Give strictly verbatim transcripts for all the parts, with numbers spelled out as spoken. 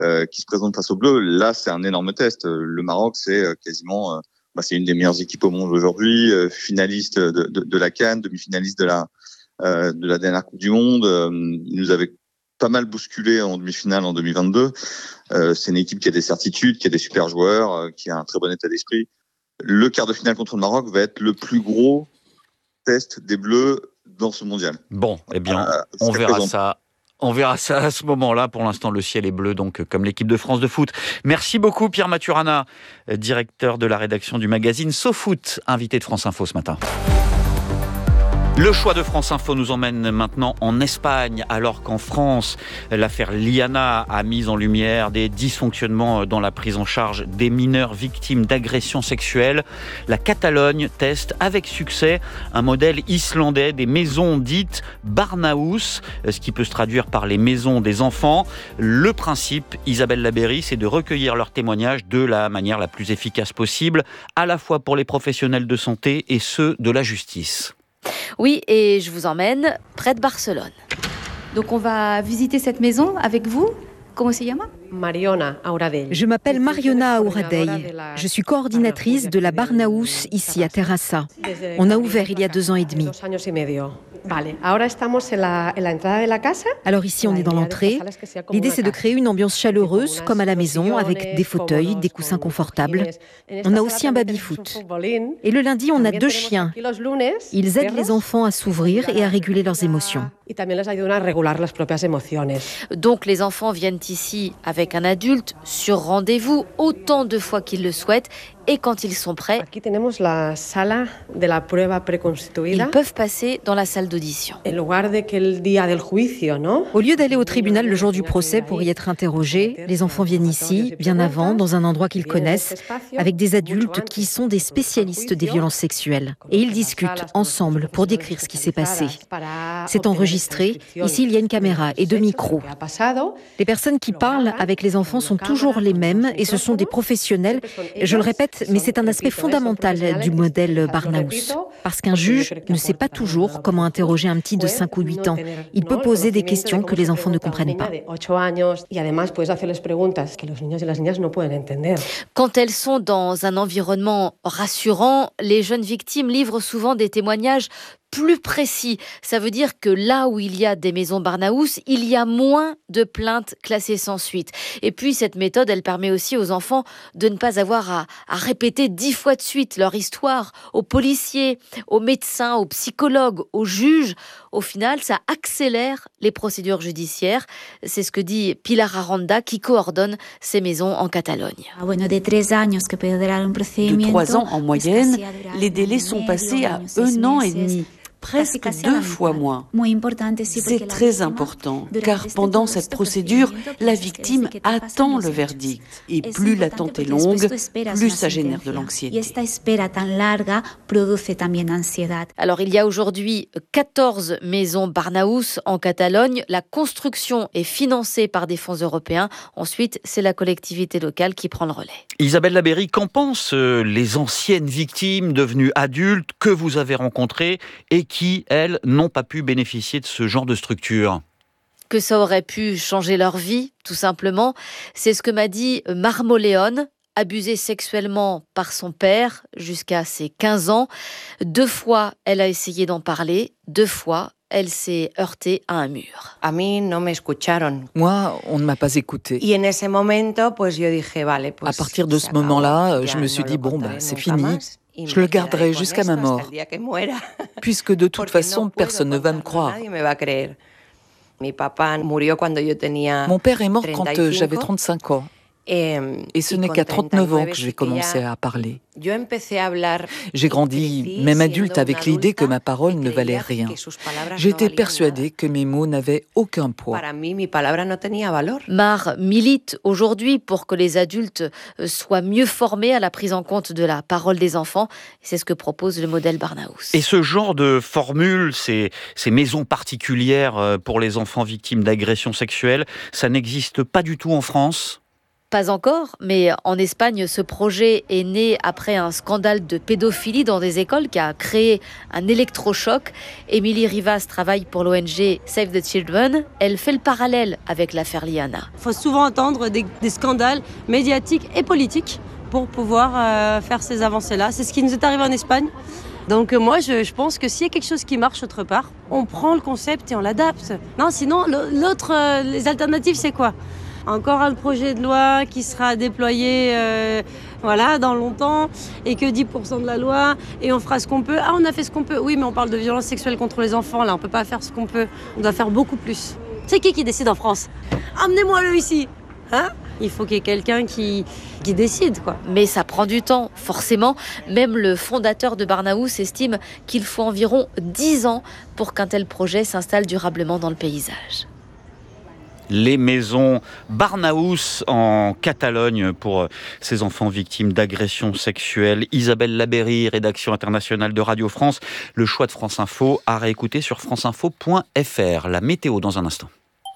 euh, qui se présentent face aux Bleus. Là, c'est un énorme test. Le Maroc, c'est quasiment, euh, bah, c'est une des meilleures équipes au monde aujourd'hui, euh, finaliste de, de, de la CAN, demi-finaliste de la euh, de la dernière Coupe du Monde. Euh, ils nous avaient pas mal bousculé en demi-finale en deux mille vingt-deux. Euh, c'est une équipe qui a des certitudes, qui a des super joueurs, euh, qui a un très bon état d'esprit. Le quart de finale contre le Maroc va être le plus gros test des Bleus dans ce mondial. Bon, eh bien, euh, on verra présent. ça. On verra ça à ce moment-là. Pour l'instant, le ciel est bleu, donc comme l'équipe de France de foot. Merci beaucoup, Pierre Maturana, directeur de la rédaction du magazine SoFoot, invité de France Info ce matin. Le choix de France Info nous emmène maintenant en Espagne, alors qu'en France, l'affaire Liana a mis en lumière des dysfonctionnements dans la prise en charge des mineurs victimes d'agressions sexuelles. La Catalogne teste avec succès un modèle islandais des maisons dites Barnahus, ce qui peut se traduire par les maisons des enfants. Le principe, Isabelle Labéry, c'est de recueillir leurs témoignages de la manière la plus efficace possible, à la fois pour les professionnels de santé et ceux de la justice. Oui, et je vous emmène près de Barcelone. Donc on va visiter cette maison avec vous. Comment se llama ? Je m'appelle Mariona Auradell. Je suis coordinatrice de la Barnahus ici à Terrassa. On a ouvert il y a deux ans et demi. Alors ici, on est dans l'entrée. L'idée, c'est de créer une ambiance chaleureuse, comme à la maison, avec des fauteuils, des coussins confortables. On a aussi un baby-foot. Et le lundi, on a deux chiens. Ils aident les enfants à s'ouvrir et à réguler leurs émotions. Donc les enfants viennent ici avec un adulte sur rendez-vous autant de fois qu'ils le souhaitent. Et quand ils sont prêts, ils peuvent passer dans la salle d'audition. Au lieu d'aller au tribunal le jour du procès pour y être interrogés, les enfants viennent ici, bien avant, dans un endroit qu'ils connaissent, avec des adultes qui sont des spécialistes des violences sexuelles. Et ils discutent ensemble pour décrire ce qui s'est passé. C'est enregistré. Ici, il y a une caméra et deux micros. Les personnes qui parlent avec les enfants sont toujours les mêmes et ce sont des professionnels. Je le répète, mais c'est un aspect fondamental du modèle Barnahus. Parce qu'un juge ne sait pas toujours comment interroger un petit de cinq ou huit ans. Il peut poser des questions que les enfants ne comprennent pas. Quand elles sont dans un environnement rassurant, les jeunes victimes livrent souvent des témoignages plus précis. Ça veut dire que là où il y a des maisons Barnahus, il y a moins de plaintes classées sans suite. Et puis cette méthode, elle permet aussi aux enfants de ne pas avoir à, à répéter dix fois de suite leur histoire aux policiers, aux médecins, aux psychologues, aux juges. Au final, ça accélère les procédures judiciaires. C'est ce que dit Pilar Aranda, qui coordonne ces maisons en Catalogne. De trois ans en moyenne, les délais sont passés à un an et demi. Presque deux fois moins. C'est très important, car pendant cette procédure, la victime attend le verdict. Et plus l'attente est longue, plus ça génère de l'anxiété. Alors, il y a aujourd'hui quatorze maisons Barnahus en Catalogne. La construction est financée par des fonds européens. Ensuite, c'est la collectivité locale qui prend le relais. Isabelle Labéry, qu'en pensent les anciennes victimes devenues adultes que vous avez rencontrées et qui, elles, n'ont pas pu bénéficier de ce genre de structure? Que ça aurait pu changer leur vie, tout simplement. C'est ce que m'a dit Marmoléon, abusée sexuellement par son père jusqu'à ses quinze ans. Deux fois, elle a essayé d'en parler. Deux fois, elle s'est heurtée à un mur. Moi, on ne m'a pas écoutée. À partir de ce moment-là, je me suis dit, bon, bah, c'est fini. Je le garderai jusqu'à ma mort, puisque de toute façon, personne ne va me croire. Mon père est mort quand euh, j'avais trente-cinq ans. Et ce n'est qu'à trente-neuf ans que j'ai commencé à parler. J'ai grandi, même adulte, avec l'idée que ma parole ne valait rien. J'étais persuadée que mes mots n'avaient aucun poids. Mar milite aujourd'hui pour que les adultes soient mieux formés à la prise en compte de la parole des enfants. C'est ce que propose le modèle Barnahus. Et ce genre de formule, ces, ces maisons particulières pour les enfants victimes d'agressions sexuelles, ça n'existe pas du tout en France ? Pas encore, mais en Espagne, ce projet est né après un scandale de pédophilie dans des écoles qui a créé un électrochoc. Émilie Rivas travaille pour l'O N G Save the Children. Elle fait le parallèle avec l'affaire Liana. Il faut souvent attendre des, des scandales médiatiques et politiques pour pouvoir euh, faire ces avancées-là. C'est ce qui nous est arrivé en Espagne. Donc moi, je, je pense que s'il y a quelque chose qui marche autre part, on prend le concept et on l'adapte. Non, sinon, l'autre, euh, les alternatives, c'est quoi ? Encore un projet de loi qui sera déployé euh, voilà, dans longtemps et que dix pour cent de la loi et on fera ce qu'on peut. Ah, on a fait ce qu'on peut. Oui, mais on parle de violence sexuelle contre les enfants. Là, on ne peut pas faire ce qu'on peut. On doit faire beaucoup plus. C'est qui qui décide en France ? Amenez-moi-le ici. Hein ? Il faut qu'il y ait quelqu'un qui, qui décide, quoi. Mais ça prend du temps, forcément. Même le fondateur de Barnahus estime qu'il faut environ dix ans pour qu'un tel projet s'installe durablement dans le paysage. Les maisons Barnahus en Catalogne pour ces enfants victimes d'agressions sexuelles. Isabelle Labéry, rédaction internationale de Radio France. Le choix de France Info à réécouter sur franceinfo point f r. La météo dans un instant.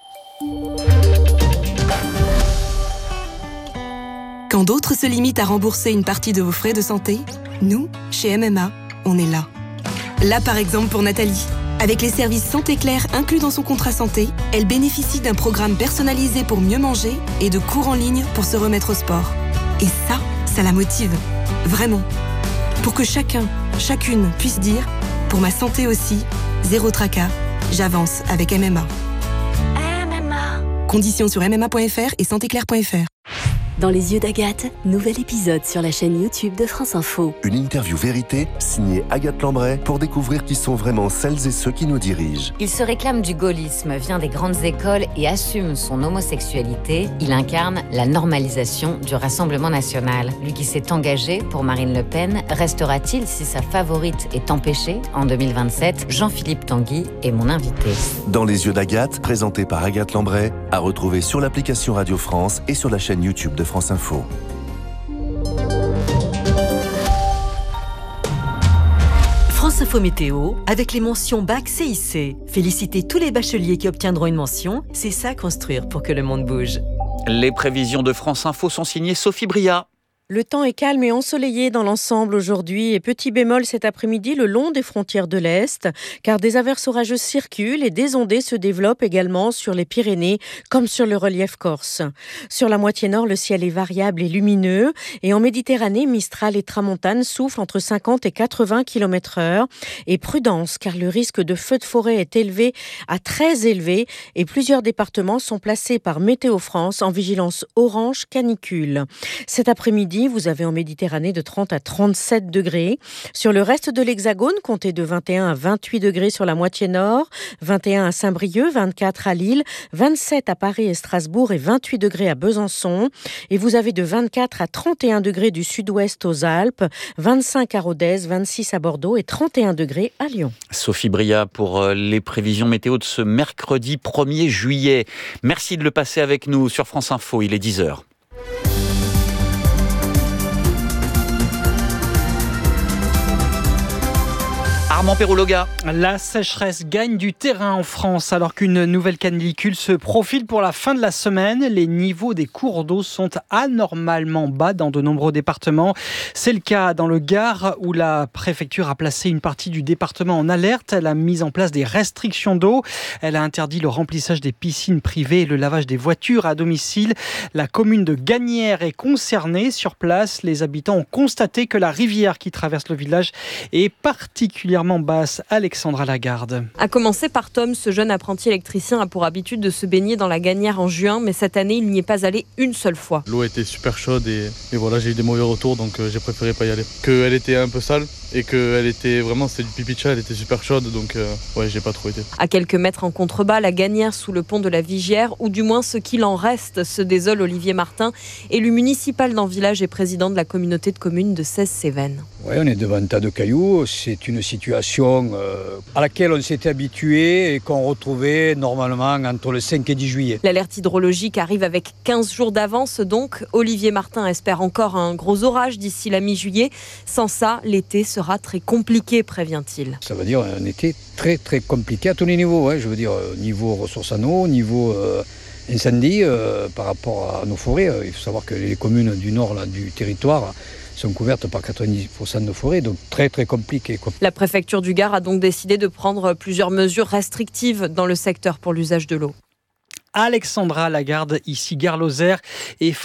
Quand d'autres se limitent à rembourser une partie de vos frais de santé, nous, chez M M A, on est là. Là par exemple pour Nathalie. Avec les services Santé Claire inclus dans son contrat santé, elle bénéficie d'un programme personnalisé pour mieux manger et de cours en ligne pour se remettre au sport. Et ça, ça la motive. Vraiment. Pour que chacun, chacune puisse dire « Pour ma santé aussi, zéro tracas, j'avance avec M M A ». M M A. Conditions sur m m a point f r et santé claire point f r. Dans les yeux d'Agathe, nouvel épisode sur la chaîne YouTube de France Info. Une interview vérité signée Agathe Lambray pour découvrir qui sont vraiment celles et ceux qui nous dirigent. Il se réclame du gaullisme, vient des grandes écoles et assume son homosexualité. Il incarne la normalisation du Rassemblement national. Lui qui s'est engagé pour Marine Le Pen, restera-t-il si sa favorite est empêchée en deux mille vingt-sept ? Jean-Philippe Tanguy est mon invité. Dans les yeux d'Agathe, présenté par Agathe Lambray, à retrouver sur l'application Radio France et sur la chaîne YouTube de France Info. France Info Météo, avec les mentions Bac C I C. Félicitez tous les bacheliers qui obtiendront une mention. C'est ça construire pour que le monde bouge. Les prévisions de France Info sont signées Sophie Bria. Le temps est calme et ensoleillé dans l'ensemble aujourd'hui et petit bémol cet après-midi le long des frontières de l'Est, car des averses orageuses circulent et des ondées se développent également sur les Pyrénées comme sur le relief corse. Sur la moitié nord, le ciel est variable et lumineux et en Méditerranée, Mistral et Tramontane soufflent entre cinquante et quatre-vingts kilomètres heure. Et prudence, car le risque de feu de forêt est élevé à très élevé et plusieurs départements sont placés par Météo France en vigilance orange canicule. Cet après-midi, vous avez en Méditerranée de trente à trente-sept degrés. Sur le reste de l'Hexagone, comptez de vingt et un à vingt-huit degrés sur la moitié nord, vingt et un à Saint-Brieuc, vingt-quatre à Lille, vingt-sept à Paris et Strasbourg et vingt-huit degrés à Besançon. Et vous avez de vingt-quatre à trente et un degrés du sud-ouest aux Alpes, vingt-cinq à Rodez, vingt-six à Bordeaux et trente et un degrés à Lyon. Sophie Bria pour les prévisions météo de ce mercredi premier juillet. Merci de le passer avec nous sur France Info, il est dix heures. Armand Perrouloga. La sécheresse gagne du terrain en France alors qu'une nouvelle canicule se profile pour la fin de la semaine. Les niveaux des cours d'eau sont anormalement bas dans de nombreux départements. C'est le cas dans le Gard où la préfecture a placé une partie du département en alerte. Elle a mis en place des restrictions d'eau. Elle a interdit le remplissage des piscines privées et le lavage des voitures à domicile. La commune de Gagnières est concernée. Sur place, les habitants ont constaté que la rivière qui traverse le village est particulièrement basse. Alexandra Lagarde. A commencer par Tom, ce jeune apprenti électricien a pour habitude de se baigner dans la Gagnière en juin, mais cette année, il n'y est pas allé une seule fois. L'eau était super chaude et, et voilà, j'ai eu des mauvais retours, donc euh, j'ai préféré pas y aller. Qu'elle était un peu sale et qu'elle était vraiment, c'était du pipi de chat, elle était super chaude, donc euh, ouais, j'ai pas trop été. À quelques mètres en contrebas, la Gagnière sous le pont de la Vigière, ou du moins ce qu'il en reste, se désole Olivier Martin, élu municipal dans le village et président de la communauté de communes de Cèze-Cévennes. Ouais, on est devant un tas de cailloux, c'est une situation euh, à laquelle on s'était habitué et qu'on retrouvait normalement entre le cinq et dix juillet. L'alerte hydrologique arrive avec quinze jours d'avance, donc Olivier Martin espère encore un gros orage d'ici la mi-juillet. Sans ça, l'été sera très compliqué, prévient-il. Ça veut dire un été très très compliqué à tous les niveaux, hein. Je veux dire niveau ressources en eau, niveau euh, incendie euh, par rapport à nos forêts. Il faut savoir que les communes du nord là, du territoire sont couvertes par quatre-vingt-dix pour cent de forêts, donc très très compliqué. Quoi. La préfecture du Gard a donc décidé de prendre plusieurs mesures restrictives dans le secteur pour l'usage de l'eau. Alexandra Lagarde, ici Gare Lozère, et